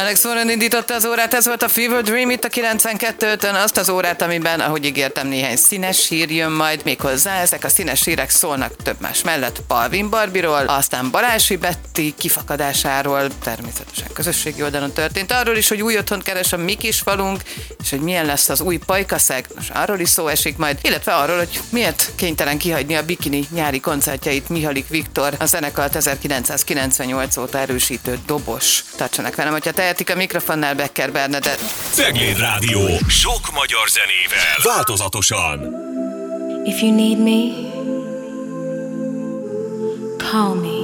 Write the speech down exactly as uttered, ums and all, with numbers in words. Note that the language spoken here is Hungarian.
Alex Warren indította az órát, ez volt a Fever Dream itt a kilencvenkettő ötön, azt az órát, amiben, ahogy ígértem, néhány színes hír jön majd, méghozzá ezek a színes hírek szólnak több más mellett Palvin Barbiról, aztán Balási Betti kifakadásáról, természetesen közösségi oldalon történt, arról is, hogy új otthont keres a mi kis falunk, és hogy milyen lesz az új pajkaszeg, most arról is szó esik majd, illetve arról, hogy miért kénytelen kihagyni a bikini nyári koncertjeit Mihalik Viktor, a zenekart ezerkilencszázkilencvennyolc óta erősítő dobos. Tartsanak velem, hogyha tehetik, a mikrofonnál Becker Bernadett. Cegléd Rádió. Sok magyar zenével. Változatosan. If you need me, call me.